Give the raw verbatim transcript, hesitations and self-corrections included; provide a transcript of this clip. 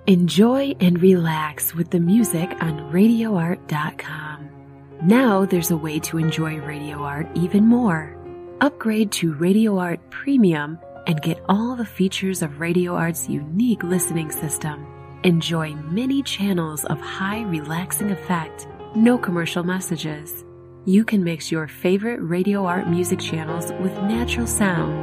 Enjoy and relax with the music on radio art dot com. Now there's a way to enjoy Radio Art even more. Upgrade to Radio Art Premium and get all the features of Radio Art's unique listening system. Enjoy many channels of high relaxing effect, no commercial messages. You can mix your favorite Radio Art music channels with natural sound